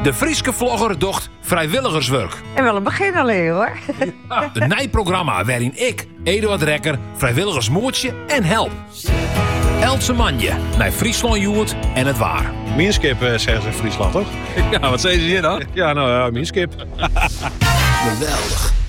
De Frieske vlogger docht vrijwilligerswerk. En wel een begin alleen hoor. Een nijprogramma waarin ik, Eduard Rekker, vrijwilligersmoertje en help. Else manje naar Friesland Joert en het waar. Minskip zeggen ze in Friesland, toch? Ja, wat zei ze hier dan? Ja, nou, minskip. Geweldig.